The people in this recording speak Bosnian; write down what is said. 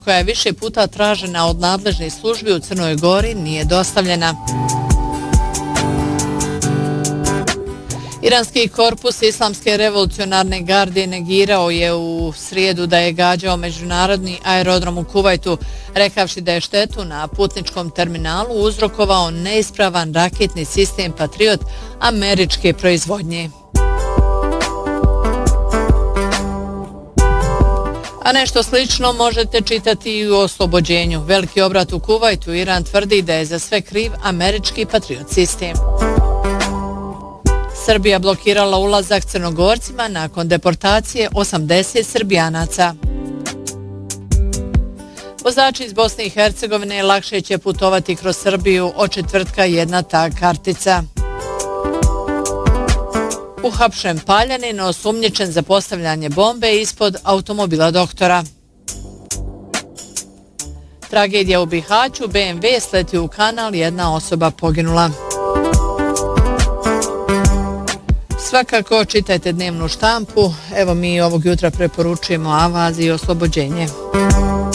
koja je više puta tražena od nadležnih službi u Crnoj Gori, nije dostavljena. Iranski korpus Islamske revolucionarne garde negirao je u srijedu da je gađao međunarodni aerodrom u Kuvajtu, rekavši da je štetu na putničkom terminalu uzrokovao neispravan raketni sistem Patriot američke proizvodnje. A nešto slično možete čitati i u Oslobođenju. Veliki obrat u Kuvajtu, Iran tvrdi da je za sve kriv američki Patriot sistem. Srbija blokirala ulazak Crnogorcima nakon deportacije 80 Srbijanaca. Vozači iz Bosne i Hercegovine lakše će putovati kroz Srbiju od četvrtka jedna tag kartica. Uhapšen paljanin osumnjičen za postavljanje bombe ispod automobila doktora. Tragedija u Bihaću, BMW sletio u kanal, jedna osoba poginula. Svakako čitajte dnevnu štampu, evo mi ovog jutra preporučujemo Avaz i Oslobođenje.